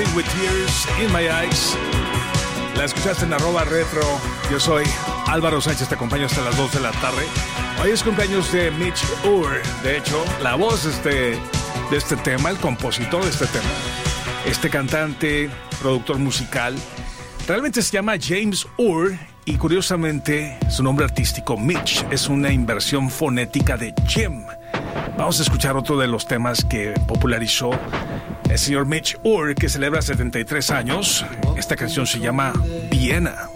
Dancing with Tears in My Eyes. La escuchaste en @retro. Yo soy Álvaro Sánchez, te acompaño hasta las 2 de la tarde. Hoy es cumpleaños de Mitch Ure. De hecho, la voz de este tema, el compositor de este tema, este cantante, productor musical, realmente se llama James Ure y curiosamente su nombre artístico Mitch es una inversión fonética de Jim. Vamos a escuchar otro de los temas que popularizó el señor Mitch Ure, que celebra 73 años. Esta canción se llama Viena.